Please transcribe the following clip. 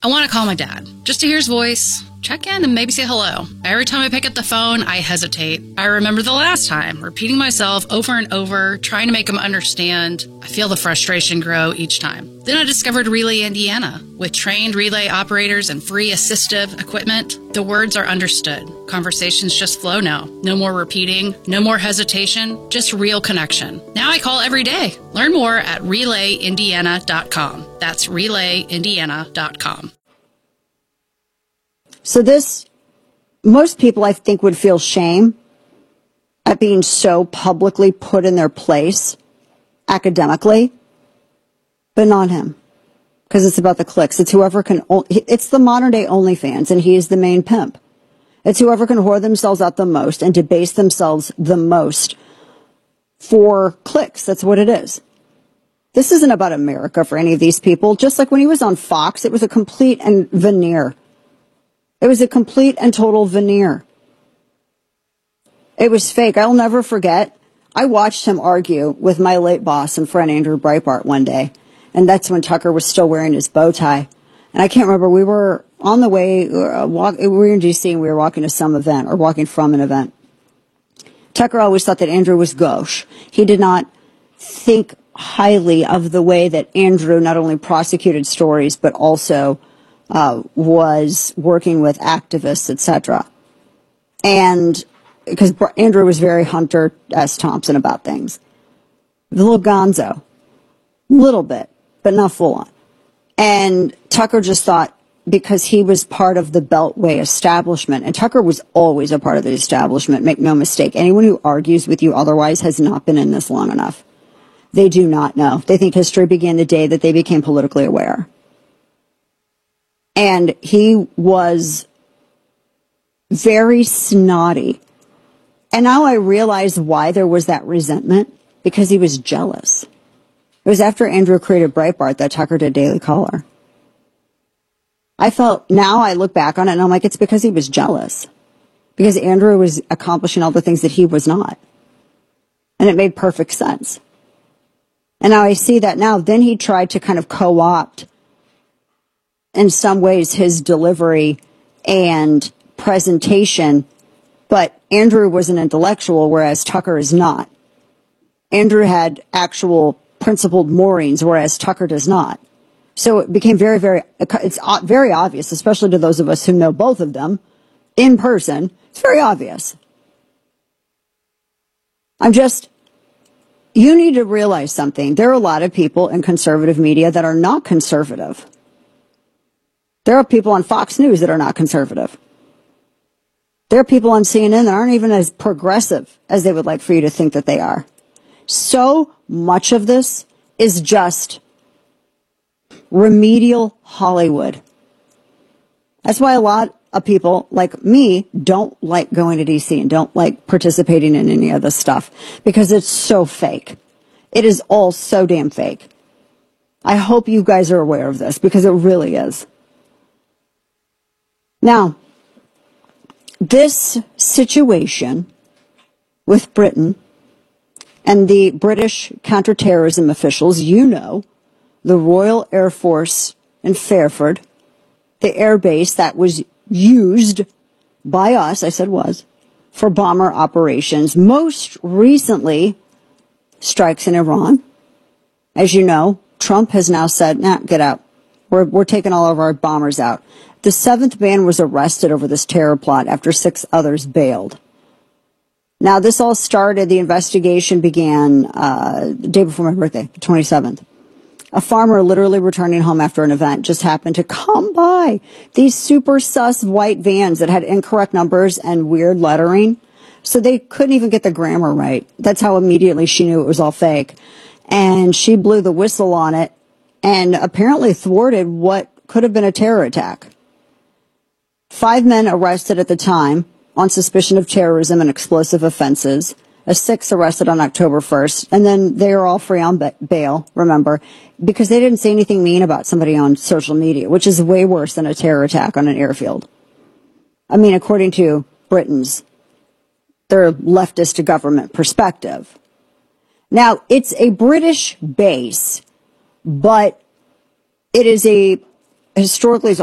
I want to call my dad just to hear his voice, check in, and maybe say hello. Every time I pick up the phone, I hesitate. I remember the last time, repeating myself over and over, trying to make him understand. I feel the frustration grow each time. Then I discovered Relay Indiana. With trained relay operators and free assistive equipment, the words are understood. Conversations just flow now. No more repeating, no more hesitation, just real connection. Now I call every day. Learn more at relayindiana.com. That's relayindiana.com. So most people I think would feel shame at being so publicly put in their place academically, but not him, because it's about the clicks. It's whoever can, it's the modern day OnlyFans, and he is the main pimp. It's whoever can whore themselves out the most and debase themselves the most for clicks. That's what it is. This isn't about America for any of these people. Just like when he was on Fox, it was a complete and veneer. It was a complete and total veneer. It was fake. I'll never forget. I watched him argue with my late boss and friend Andrew Breitbart one day. And that's when Tucker was still wearing his bow tie. And I can't remember. We were on the way, we were in D.C. and we were walking to some event or walking from an event. Tucker always thought that Andrew was gauche. He did not think highly of the way that Andrew not only prosecuted stories, but also was working with activists, etc. And because Andrew was very Hunter S. Thompson about things. The little gonzo. Little bit, but not full on. And Tucker just thought because he was part of the Beltway establishment, and Tucker was always a part of the establishment, make no mistake. Anyone who argues with you otherwise has not been in this long enough. They do not know. They think history began the day that they became politically aware. And he was very snotty. And now I realize why there was that resentment, because he was jealous. It was after Andrew created Breitbart that Tucker did Daily Caller. Now I look back on it and I'm like, it's because he was jealous. Because Andrew was accomplishing all the things that he was not. And it made perfect sense. And now I see that now. Then he tried to kind of co-opt in some ways his delivery and presentation, but Andrew was an intellectual, whereas Tucker is not. Andrew had actual principled moorings, whereas Tucker does not. So it became it's very obvious, especially to those of us who know both of them in person. It's very obvious. You need to realize something. There are a lot of people in conservative media that are not conservative. There are people on Fox News that are not conservative. There are people on CNN that aren't even as progressive as they would like for you to think that they are. So much of this is just remedial Hollywood. That's why a lot of people like me don't like going to DC and don't like participating in any of this stuff, because it's so fake. It is all so damn fake. I hope you guys are aware of this, because it really is. Now, this situation with Britain and the British counterterrorism officials, the Royal Air Force in Fairford, the air base that was used by us, I said was, for bomber operations, most recently strikes in Iran. As you know, Trump has now said, nah, get out. We're taking all of our bombers out. The seventh man was arrested over this terror plot after 6 others bailed. Now, this all started, the investigation began the day before my birthday, the 27th. A farmer literally returning home after an event just happened to come by these super sus white vans that had incorrect numbers and weird lettering. So they couldn't even get the grammar right. That's how immediately she knew it was all fake. And she blew the whistle on it and apparently thwarted what could have been a terror attack. 5 men arrested at the time on suspicion of terrorism and explosive offenses. A 6th arrested on October 1st. And then they are all free on bail, remember, because they didn't say anything mean about somebody on social media, which is way worse than a terror attack on an airfield. I mean, according to their leftist government perspective. Now, it's a British base, but it is historically